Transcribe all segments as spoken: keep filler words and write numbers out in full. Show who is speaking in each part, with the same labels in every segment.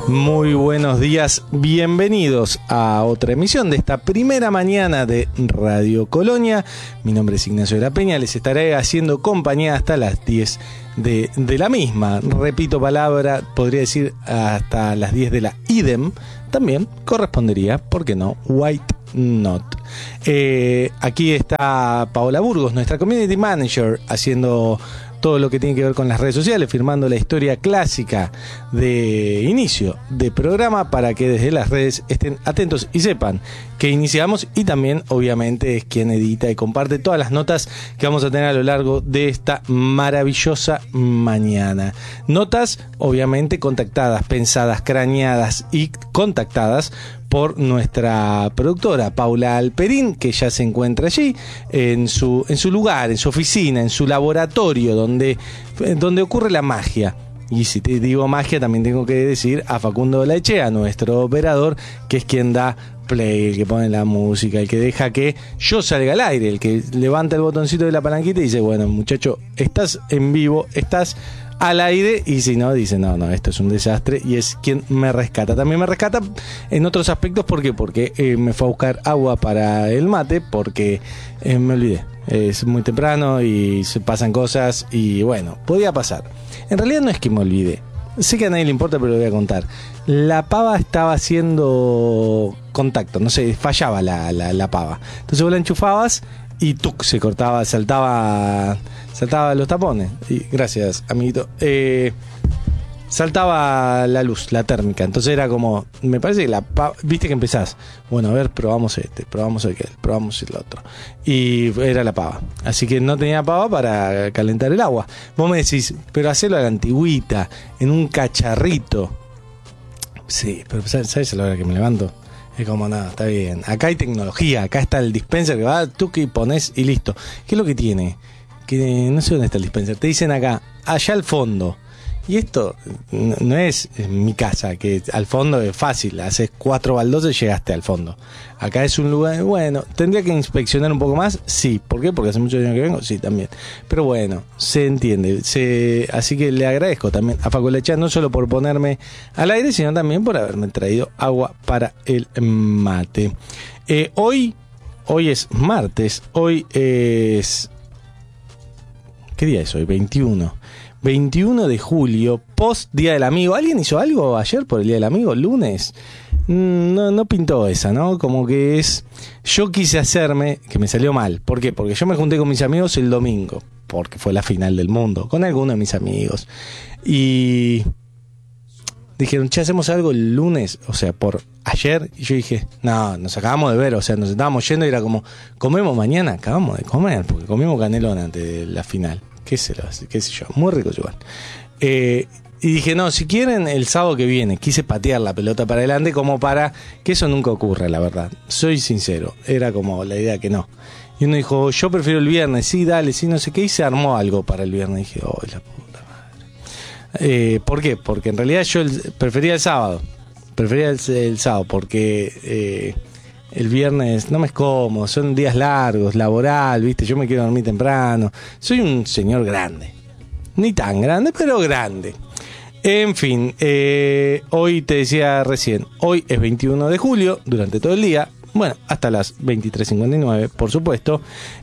Speaker 1: Muy buenos días, bienvenidos a otra emisión de esta primera mañana de Radio Colonia. Mi nombre es Ignacio de la Peña, les estaré haciendo compañía hasta las diez de, de la misma. Repito palabra, podría decir hasta las diez de la idem. También correspondería, ¿por qué no? White Not. Eh, aquí está Paola Burgos, nuestra Community Manager, haciendo todo lo que tiene que ver con las redes sociales, firmando la historia clásica de inicio de programa para que desde las redes estén atentos y sepan que iniciamos, y también obviamente es quien edita y comparte todas las notas que vamos a tener a lo largo de esta maravillosa mañana. Notas obviamente contactadas, pensadas, craneadas y contactadas por nuestra productora Paula Alperín, que ya se encuentra allí en su, en su lugar, en su oficina, en su laboratorio donde, donde ocurre la magia. Y si te digo magia, también tengo que decir a Facundo Laechea, nuestro operador, que es quien da play, el que pone la música, el que deja que yo salga al aire, el que levanta el botoncito de la palanquita y dice, bueno, muchacho, estás en vivo, estás al aire, y si no, dice, no, no, esto es un desastre, y es quien me rescata. También me rescata en otros aspectos, ¿por qué? Porque eh, me fue a buscar agua para el mate, porque eh, me olvidé. Es muy temprano y se pasan cosas, y bueno, podía pasar. En realidad no es que me olvidé. Sé que a nadie le importa, pero lo voy a contar. La pava estaba haciendo contacto, no sé, fallaba la, la, la pava. Entonces vos la enchufabas y tuc, se cortaba, saltaba, saltaba los tapones. Y gracias, amiguito. Eh, saltaba la luz, la térmica. Entonces era como, me parece que la pava, viste que empezás, bueno, a ver, probamos este, probamos aquel, probamos el otro. Y era la pava. Así que no tenía pava para calentar el agua. Vos me decís, pero hacelo a la antigüita, en un cacharrito. Sí, pero ¿sabes a la hora que me levanto? Es como, nada, está bien. Acá hay tecnología, acá está el dispenser que va, tú que pones y listo. ¿Qué es lo que tiene? Que no sé dónde está el dispenser. Te dicen acá, allá al fondo. Y esto no es mi casa, que al fondo es fácil, haces cuatro baldoses y llegaste al fondo. Acá es un lugar, bueno, tendría que inspeccionar un poco más, sí. ¿Por qué? Porque hace muchos años que vengo, sí, también. Pero bueno, se entiende. Se, así que le agradezco también a Facu Laechea, no solo por ponerme al aire, sino también por haberme traído agua para el mate. Eh, hoy, hoy es martes, hoy es... ¿Qué día es hoy? veintiuno. veintiuno de julio, post Día del Amigo. ¿Alguien hizo algo ayer por el Día del Amigo? ¿Lunes? No, no pintó esa, ¿no? Como que es... Yo quise hacerme, que me salió mal. ¿Por qué? Porque yo me junté con mis amigos el domingo, porque fue la final del mundo, con algunos de mis amigos. Y dijeron, che, hacemos algo el lunes, o sea, por ayer. Y yo dije, no, nos acabamos de ver, o sea, nos estábamos yendo y era como, comemos mañana, acabamos de comer, porque comimos canelón antes de la final. ¿Qué sé, lo, qué sé yo? Muy rico igual. Eh, y dije, no, si quieren el sábado que viene, quise patear la pelota para adelante como para que eso nunca ocurra, la verdad. Soy sincero, era como la idea que no. Y uno dijo, yo prefiero el viernes, sí, dale, sí, no sé qué, y se armó algo para el viernes. Y dije, oh, la puta madre. Eh, ¿Por qué? Porque en realidad yo el, prefería el sábado. Prefería el, el sábado porque... Eh, el viernes no me es cómodo, son días largos, laboral, ¿viste? Yo me quiero dormir temprano. Soy un señor grande. Ni tan grande, pero grande. En fin, eh, hoy te decía recién, hoy es veintiuno de julio, durante todo el día, bueno, hasta las veintitrés cincuenta y nueve, por supuesto.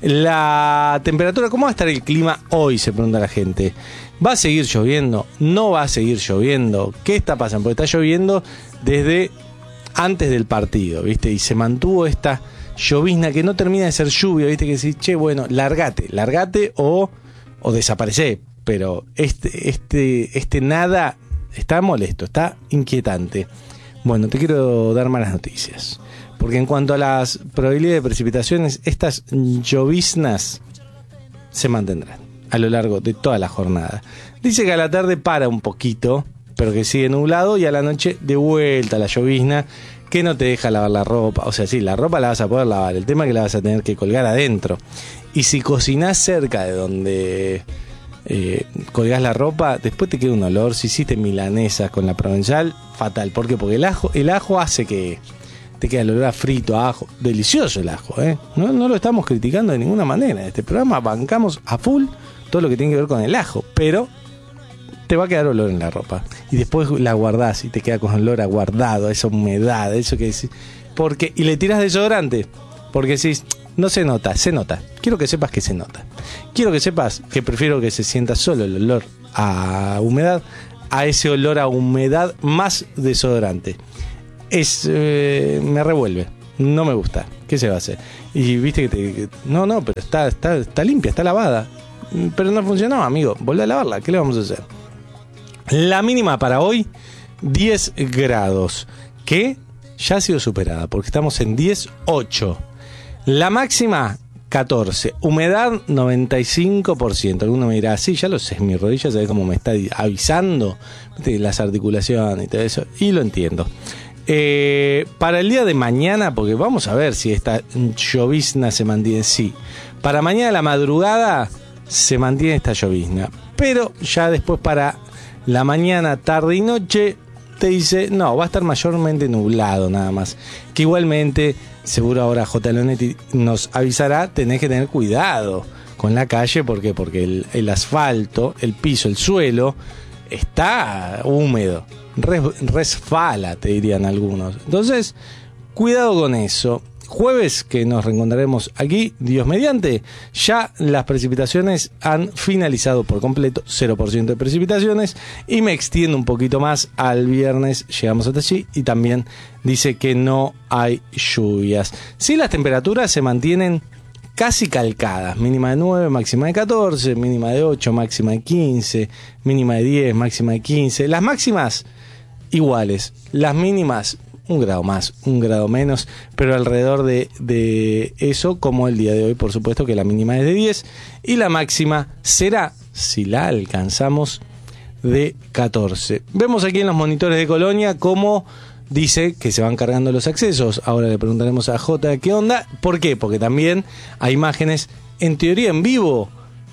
Speaker 1: La temperatura, ¿cómo va a estar el clima hoy? Se pregunta la gente. ¿Va a seguir lloviendo? ¿No va a seguir lloviendo? ¿Qué está pasando? Porque está lloviendo desde... antes del partido, ¿viste? Y se mantuvo esta llovizna que no termina de ser lluvia, ¿viste? Que decís, che, bueno, largate, largate o, o desaparecé. Pero este, este, este nada está molesto, está inquietante. Bueno, te quiero dar malas noticias. Porque en cuanto a las probabilidades de precipitaciones, estas lloviznas se mantendrán a lo largo de toda la jornada. Dice que a la tarde para un poquito, pero que sigue nublado, y a la noche de vuelta la llovizna que no te deja lavar la ropa. O sea, sí, la ropa la vas a poder lavar, el tema es que la vas a tener que colgar adentro. Y si cocinás cerca de donde eh, colgás la ropa, después te queda un olor. Si hiciste milanesas con la provenzal, fatal. ¿Por qué? Porque el ajo, el ajo hace que te quede el olor a frito, a ajo. Delicioso el ajo, ¿eh? No, no lo estamos criticando de ninguna manera. En este programa bancamos a full todo lo que tiene que ver con el ajo, pero te va a quedar olor en la ropa. Y después la guardás y te queda con olor a guardado, a esa humedad, eso que decís. Porque, y le tirás desodorante. Porque decís, no se nota, se nota. Quiero que sepas que se nota. Quiero que sepas que prefiero que se sienta solo el olor a humedad, a ese olor a humedad más desodorante. Es, eh, me revuelve. No me gusta. ¿Qué se va a hacer? Y viste que te... No, no, pero está, está, está limpia, está lavada. Pero no funcionó, amigo. Volvé a lavarla. ¿Qué le vamos a hacer? La mínima para hoy, diez grados. Que ya ha sido superada, porque estamos en diez coma ocho. La máxima, catorce. Humedad, noventa y cinco por ciento. Alguno me dirá, sí, ya lo sé, mi rodilla, ¿sabes cómo me está avisando? Las articulaciones y todo eso. Y lo entiendo. Eh, para el día de mañana, porque vamos a ver si esta llovizna se mantiene. Sí, para mañana a la madrugada se mantiene esta llovizna, pero ya después para la mañana, tarde y noche te dice, no, va a estar mayormente nublado nada más, que igualmente seguro ahora J. Leonetti nos avisará, tenés que tener cuidado con la calle, ¿por qué? Porque el, el asfalto, el piso, el suelo está húmedo, res, resfala, te dirían algunos. Entonces, cuidado con eso. Jueves, que nos reencontraremos aquí, Dios mediante, ya las precipitaciones han finalizado por completo, cero por ciento de precipitaciones, y me extiendo un poquito más al viernes, llegamos hasta allí, y también dice que no hay lluvias. Sí, las temperaturas se mantienen casi calcadas, mínima de nueve, máxima de catorce, mínima de ocho, máxima de quince, mínima de diez, máxima de quince, las máximas iguales, las mínimas un grado más, un grado menos, pero alrededor de, de eso, como el día de hoy, por supuesto que la mínima es de diez y la máxima será, si la alcanzamos, de catorce. Vemos aquí en los monitores de Colonia cómo dice que se van cargando los accesos. Ahora le preguntaremos a Jota qué onda. ¿Por qué? Porque también hay imágenes, en teoría en vivo,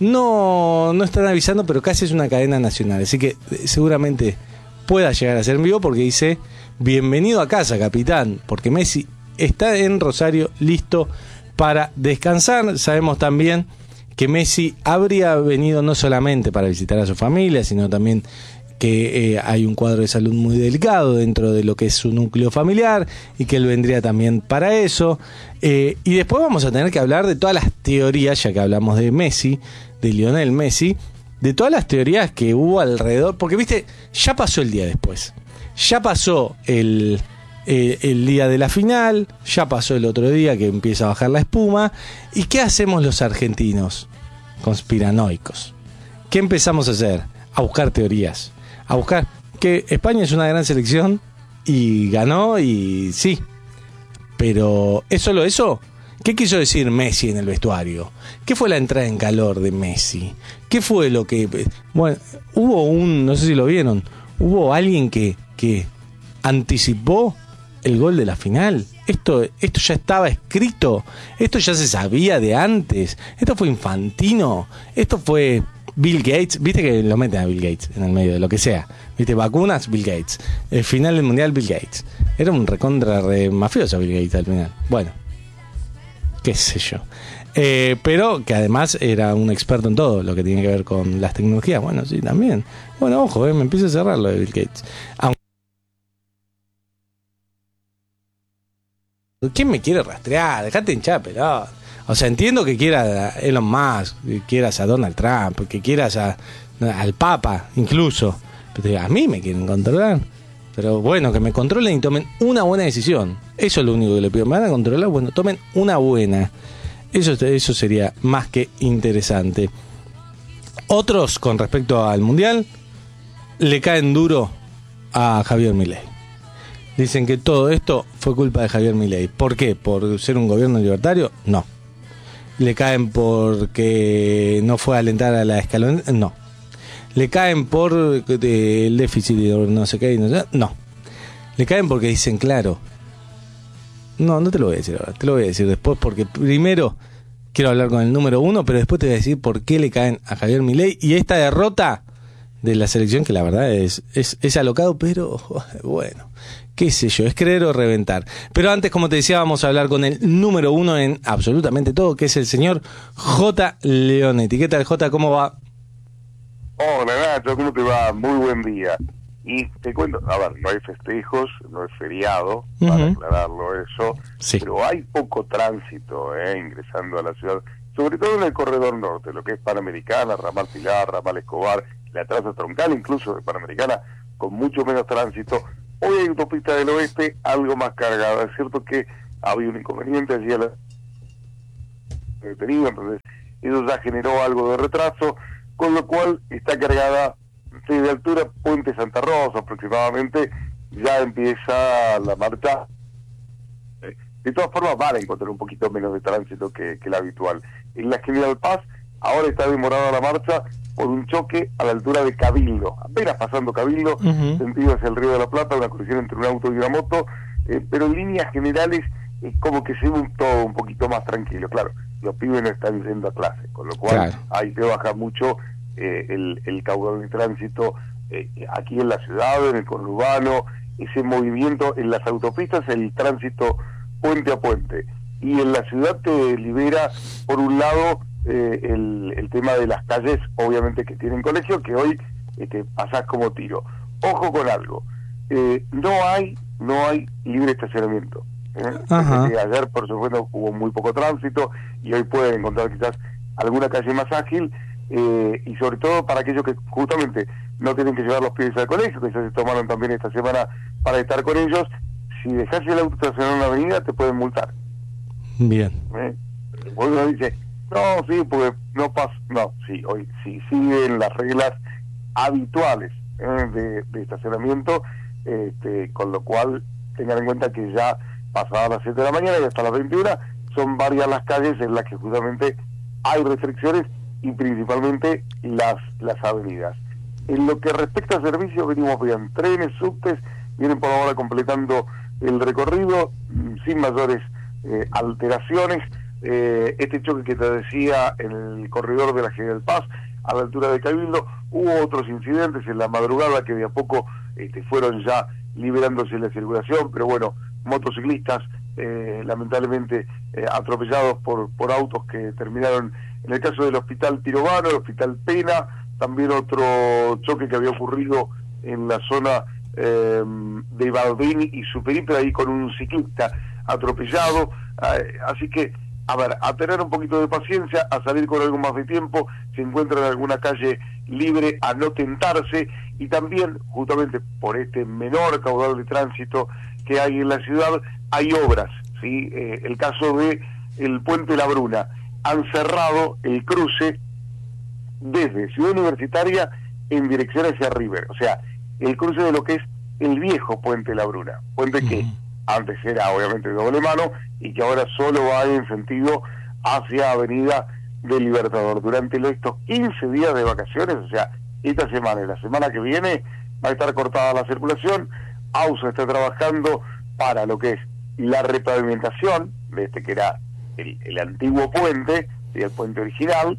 Speaker 1: no, no están avisando, pero casi es una cadena nacional, así que seguramente pueda llegar a ser en vivo, porque dice: bienvenido a casa, capitán, porque Messi está en Rosario listo para descansar. Sabemos también que Messi habría venido no solamente para visitar a su familia, sino también que eh, hay un cuadro de salud muy delicado dentro de lo que es su núcleo familiar y que él vendría también para eso. Eh, y después vamos a tener que hablar de todas las teorías, ya que hablamos de Messi, de Lionel Messi, de todas las teorías que hubo alrededor, porque viste, ya pasó el día después. Ya pasó el, el, el día de la final, ya pasó el otro día que empieza a bajar la espuma. ¿Y qué hacemos los argentinos conspiranoicos? ¿Qué empezamos a hacer? A buscar teorías, a buscar que España es una gran selección y ganó y sí. Pero ¿es solo eso? ¿Qué quiso decir Messi en el vestuario? ¿Qué fue la entrada en calor de Messi? ¿Qué fue lo que...? Bueno, hubo un... no sé si lo vieron. Hubo alguien que... que anticipó el gol de la final. Esto, esto ya estaba escrito, esto ya se sabía de antes, esto fue Infantino, esto fue Bill Gates. Viste que lo meten a Bill Gates en el medio de lo que sea, viste, vacunas, Bill Gates, el final del mundial, Bill Gates. Era un recontra re mafioso Bill Gates al final, bueno, qué sé yo. Eh, pero que además era un experto en todo lo que tiene que ver con las tecnologías. Bueno, sí, también. Bueno, ojo, eh, me empiezo a cerrar lo de Bill Gates. Aunque ¿quién me quiere rastrear? Dejate hinchar, pelota. O sea, entiendo que quieras a Elon Musk, que quieras a Donald Trump, que quieras a, al Papa, incluso. Pero a mí me quieren controlar. Pero bueno, que me controlen y tomen una buena decisión. Eso es lo único que le pido. ¿Me van a controlar? Bueno, tomen una buena. Eso, eso sería más que interesante. Otros, con respecto al Mundial, le caen duro a Javier Milei. Dicen que todo esto fue culpa de Javier Milei. ¿Por qué? ¿Por ser un gobierno libertario? No. ¿Le caen porque no fue a alentar a la escalón? No. ¿Le caen por el déficit de no sé qué? No. Le caen porque dicen, claro. No, no te lo voy a decir ahora. Te lo voy a decir después, porque primero quiero hablar con el número uno, pero después te voy a decir por qué le caen a Javier Milei y esta derrota de la selección, que la verdad es, es, es alocado, pero bueno, qué sé yo, es creer o reventar. Pero antes, como te decía, vamos a hablar con el número uno en absolutamente todo, que es el señor J. Leonetti. ¿Qué tal, J? ¿Cómo va?
Speaker 2: Hola Nacho, ¿cómo te va? Muy buen día. Y te cuento, a ver, no hay festejos, no es feriado, uh-huh. para aclararlo eso, sí. Pero hay poco tránsito eh, ingresando a la ciudad, sobre todo en el corredor norte, lo que es Panamericana, Ramal Pilar, Ramal Escobar, la traza troncal incluso de Panamericana, con mucho menos tránsito. Hoy hay autopista del oeste algo más cargada, es cierto que había un inconveniente allí a la detenido, entonces eso ya generó algo de retraso, con lo cual está cargada de altura Puente Santa Rosa aproximadamente, ya empieza la marcha. De todas formas van a encontrar un poquito menos de tránsito que, que la habitual. En la General Paz ahora está demorada la marcha por un choque a la altura de Cabildo, apenas pasando Cabildo, uh-huh. sentido hacia el Río de la Plata, una colisión entre un auto y una moto, eh, pero en líneas generales es como que se ve un, todo un poquito más tranquilo. Claro, los pibes no están yendo a clase, con lo cual claro. ahí te baja mucho eh, el, el caudal de tránsito eh, aquí en la ciudad, en el conurbano, ese movimiento en las autopistas, el tránsito puente a puente, y en la ciudad te libera por un lado eh, el, el tema de las calles, obviamente que tienen colegio, que hoy eh, te pasás como tiro. Ojo con algo, eh, no hay no hay libre estacionamiento. ¿eh? Desde ayer, por supuesto, hubo muy poco tránsito y hoy pueden encontrar quizás alguna calle más ágil, eh, y sobre todo para aquellos que justamente no tienen que llevar los pibes al colegio, que ya se tomaron también esta semana para estar con ellos. Si dejas el auto estacionado en la avenida, te pueden multar.
Speaker 1: Bien.
Speaker 2: ¿Eh? Uno dice, no, sí, porque no pasa. No, sí, hoy sí siguen las reglas habituales ¿eh? de, de estacionamiento, este, con lo cual tengan en cuenta que ya pasadas las siete de la mañana y hasta las veintiuna son varias las calles en las que justamente hay restricciones y principalmente las, las avenidas. En lo que respecta a servicios, venimos bien, trenes, subtes, vienen por ahora completando el recorrido sin mayores eh, alteraciones. Eh, este choque que te decía en el corredor de la General Paz, a la altura de Cabildo, hubo otros incidentes en la madrugada que de a poco este, fueron ya liberándose la circulación, pero bueno, motociclistas eh, lamentablemente eh, atropellados por, por autos que terminaron, en el caso del Hospital Tirobano, el Hospital Pena, también otro choque que había ocurrido en la zona Eh, de Baldini y Superíper, ahí con un ciclista atropellado, eh, así que, a ver, a tener un poquito de paciencia, a salir con algo más de tiempo, si encuentran alguna calle libre, a no tentarse, y también, justamente por este menor caudal de tránsito que hay en la ciudad, hay obras, ¿sí? Eh, el caso de el Puente La Bruna, han cerrado el cruce desde Ciudad Universitaria en dirección hacia River, o sea, el cruce de lo que es el viejo Puente La Bruna, puente que uh-huh. antes era obviamente de doble mano y que ahora solo va en sentido hacia Avenida del Libertador. Durante estos quince días de vacaciones, o sea, esta semana y la semana que viene, va a estar cortada la circulación. AUSA está trabajando para lo que es la repavimentación de este que era el, el antiguo puente, el puente original,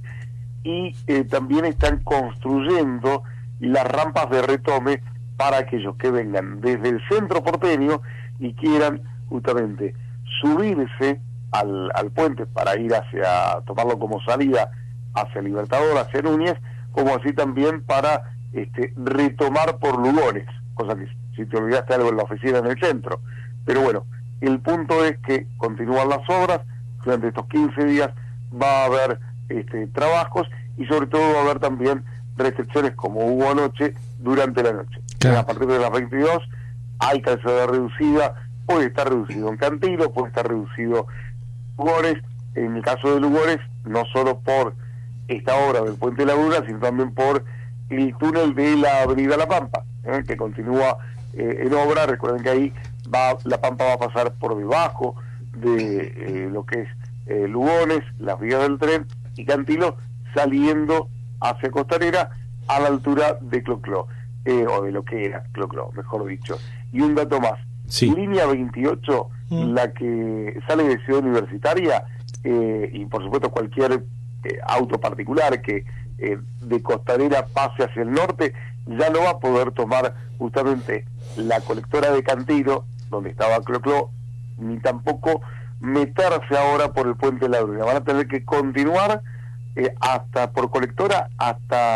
Speaker 2: y eh, también están construyendo las rampas de retome para aquellos que vengan desde el centro porteño y quieran justamente subirse al, al puente para ir hacia, tomarlo como salida hacia Libertador, hacia Núñez, como así también para este, retomar por Lugones, cosa que si te olvidaste algo en la oficina en el centro. Pero bueno, el punto es que continúan las obras, durante estos quince días va a haber este, trabajos y sobre todo va a haber también restricciones como hubo anoche durante la noche. Claro. A partir de las veintidós hay calzada reducida, puede estar reducido en Cantilo, puede estar reducido en Lugones. En el caso de Lugones, no solo por esta obra del Puente de la Bruna, sino también por el túnel de la Avenida La Pampa, ¿eh? que continúa eh, en obra. Recuerden que ahí va la Pampa va a pasar por debajo de eh, lo que es eh, Lugones, las vías del tren, y Cantilo saliendo hacia Costanera a la altura de Clocló, eh, o de lo que era Clocló, mejor dicho. Y un dato más, sí. Línea veintiocho, mm. la que sale de Ciudad Universitaria, eh, y por supuesto cualquier eh, auto particular que eh, de Costanera pase hacia el norte, ya no va a poder tomar justamente la colectora de Cantilo, donde estaba Clocló, ni tampoco meterse ahora por el Puente de la Bruna. Van a tener que continuar eh, hasta por colectora hasta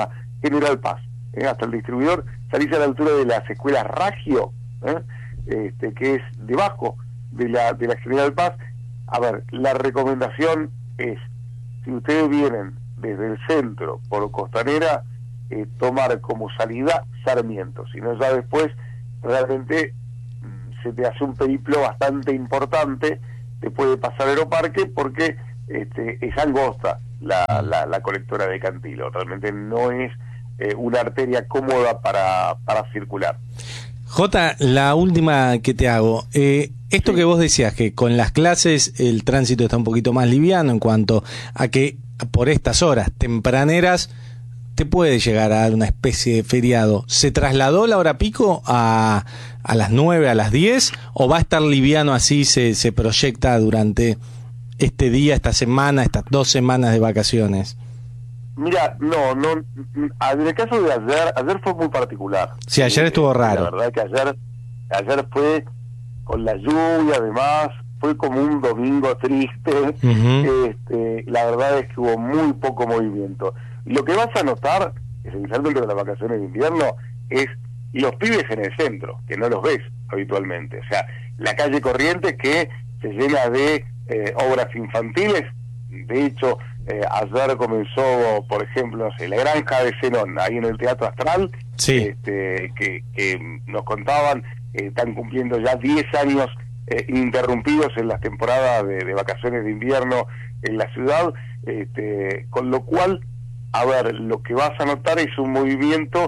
Speaker 2: General Paz, ¿eh? hasta el distribuidor, salís a la altura de las escuelas Ragio, ¿eh? este, que es debajo de la, de la General Paz. A ver, la recomendación es, si ustedes vienen desde el centro por Costanera, eh, tomar como salida Sarmiento, si no ya después realmente mmm, se te hace un periplo bastante importante, te puede pasar Aeroparque porque este, es angosta la, la, la colectora de Cantilo, realmente no es eh, una arteria cómoda para, para circular.
Speaker 1: Jota, la última que te hago, eh, esto sí. que vos decías, que con las clases el tránsito está un poquito más liviano en cuanto a que por estas horas tempraneras te puede llegar a dar una especie de feriado. ¿Se trasladó la hora pico a, a las nueve, a las diez, o va a estar liviano así, se, se proyecta durante este día, esta semana, estas dos semanas de vacaciones?
Speaker 2: Mira, no, no, en el caso de ayer, ayer fue muy particular.
Speaker 1: Sí, ayer eh, estuvo raro.
Speaker 2: La verdad que ayer, ayer fue con la lluvia, además, fue como un domingo triste. Uh-huh. este, la verdad es que hubo muy poco movimiento. Y lo que vas a notar, esencialmente de las vacaciones de invierno, es los pibes en el centro, que no los ves habitualmente. O sea, la calle Corrientes que se llena de eh, obras infantiles. De hecho, eh, ayer comenzó, por ejemplo, no sé, la Granja de Zenón, ahí en el Teatro Astral,
Speaker 1: sí.
Speaker 2: este, que, que nos contaban, eh, están cumpliendo ya diez años eh, ininterrumpidos en las temporadas de, de vacaciones de invierno en la ciudad, este, con lo cual, a ver, lo que vas a notar es un movimiento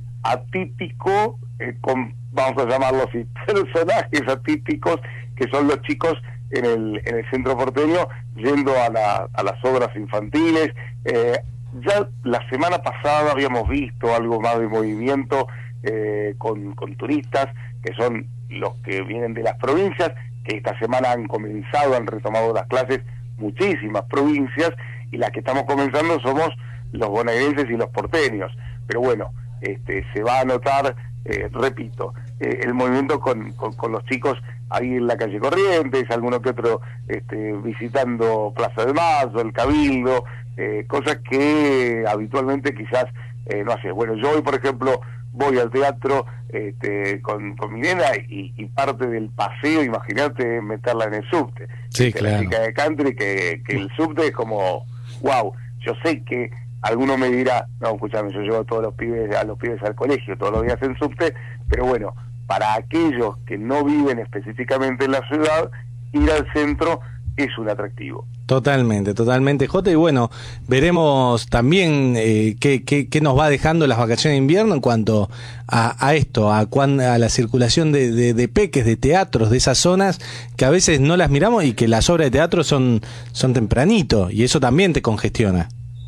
Speaker 2: atípico, eh, con, vamos a llamarlo así, personajes atípicos, que son los chicos en el en el centro porteño, yendo a, la, a las obras infantiles. Eh, ya la semana pasada habíamos visto algo más de movimiento eh, con, con turistas, que son los que vienen de las provincias, que esta semana han comenzado, han retomado las clases muchísimas provincias, y las que estamos comenzando somos los bonaerenses y los porteños. Pero bueno, este se va a notar, eh, repito, eh, el movimiento con, con, con los chicos ahí en la calle Corrientes, alguno que otro este, visitando Plaza de Mayo, el Cabildo, eh, cosas que habitualmente quizás eh, no hace. Bueno, yo hoy, por ejemplo, voy al teatro este, con, con mi nena, y, y parte del paseo, imagínate, meterla en el subte.
Speaker 1: Sí,
Speaker 2: este,
Speaker 1: claro.
Speaker 2: La chica de country, que, que el subte es como, wow, yo sé que alguno me dirá, no, escuchame, yo llevo a todos los pibes, a los pibes al colegio todos los días en subte, pero bueno, para aquellos que no viven específicamente en la ciudad, ir al centro es un atractivo.
Speaker 1: Totalmente, totalmente, Jota, y bueno, veremos también eh, qué, qué, qué nos va dejando las vacaciones de invierno en cuanto a, a esto, a, cuan, a la circulación de, de, de peques, de teatros, de esas zonas que a veces no las miramos y que las obras de teatro son, son tempranito, y eso también te congestiona.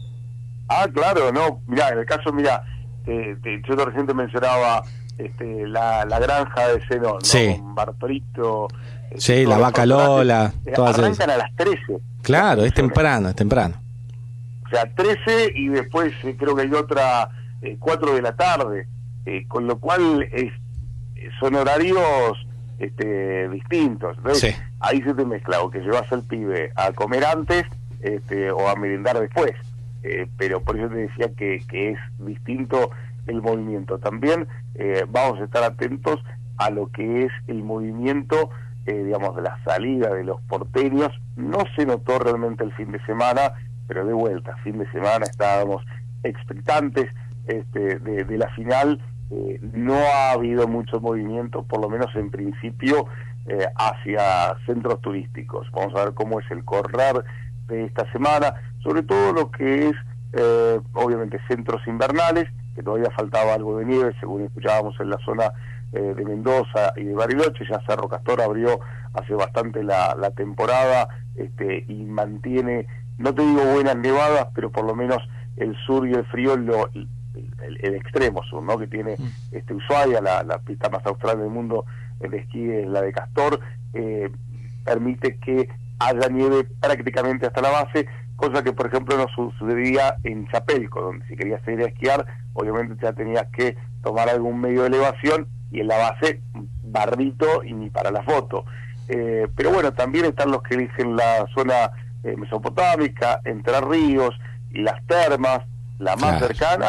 Speaker 2: Ah, claro, no, mirá, en el caso, mirá, te, te, yo te recién te mencionaba este, la, la Granja de Zenón, ¿no?
Speaker 1: Sí.
Speaker 2: Con Bartolito.
Speaker 1: Sí, la Vaca Lola, todas
Speaker 2: arrancan
Speaker 1: esas.
Speaker 2: a las trece.
Speaker 1: Claro, es temprano, es temprano.
Speaker 2: O sea, trece, y después eh, creo que hay otra eh, cuatro de la tarde, eh, con lo cual es, son horarios este, distintos. Entonces, sí. Ahí se te mezcla, o que llevas al pibe a comer antes este, o a merendar después. Eh, pero por eso te decía que, que es distinto el movimiento. También eh, vamos a estar atentos a lo que es el movimiento, eh, digamos, de la salida de los porteños. No se notó realmente el fin de semana, pero de vuelta, fin de semana estábamos expectantes este, de, de la final. Eh, no ha habido mucho movimiento, por lo menos en principio, eh, hacia centros turísticos. Vamos a ver cómo es el correr de esta semana, sobre todo lo que es, eh, obviamente, centros invernales, que todavía faltaba algo de nieve, según escuchábamos en la zona eh, de Mendoza y de Bariloche. Ya Cerro Castor abrió hace bastante la, la temporada este, y mantiene, no te digo buenas nevadas, pero por lo menos el sur y el frío, lo, el, el, el extremo sur, ¿no? Que tiene este Ushuaia, la, la pista más austral del mundo de esquí es la de Castor, eh, permite que haya nieve prácticamente hasta la base, cosa que por ejemplo no sucedía en Chapelco, donde si querías ir a esquiar, obviamente ya tenías que tomar algún medio de elevación, y en la base barrito y ni para la foto. Eh, pero bueno, también están los que eligen la zona eh, mesopotámica, Entre Ríos, y las termas, la más
Speaker 1: claro.
Speaker 2: cercana,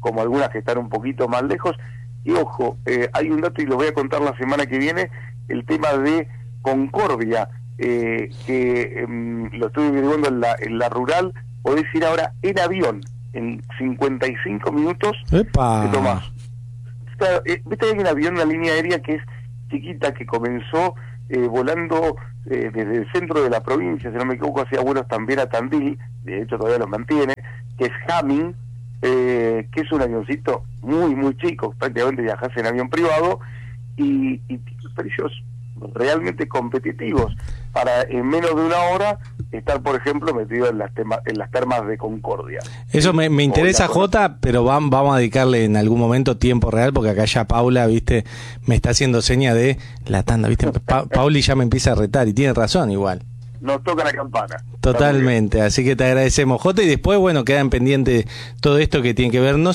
Speaker 2: como algunas que están un poquito más lejos. Y ojo, eh, hay un dato y lo voy a contar la semana que viene, el tema de Concordia, eh, que eh, lo estoy averiguando en la, en la rural, podés ir ahora en avión, en cincuenta y cinco minutos
Speaker 1: ¡Epa!
Speaker 2: te tomás. Claro, eh, viste, hay un avión, una línea aérea que es chiquita, que comenzó eh, volando eh, desde el centro de la provincia, si no me equivoco, hacía vuelos también a Tandil, de hecho todavía los mantiene, que es Hamming, eh, que es un avioncito muy, muy chico, prácticamente viajás en avión privado, y, y tiene precios realmente competitivos para en menos de una hora estar, por ejemplo, metido en las, tema, en las termas de Concordia.
Speaker 1: Eso me, me interesa, Jota, pero vamos, vamos a dedicarle en algún momento tiempo real, porque acá ya Paula, viste, me está haciendo seña de la tanda, viste, pa Pauli ya me empieza a retar, y tiene razón igual.
Speaker 2: Nos toca la campana.
Speaker 1: Totalmente, así que te agradecemos, Jota, y después, bueno, quedan pendientes todo esto que tiene que ver no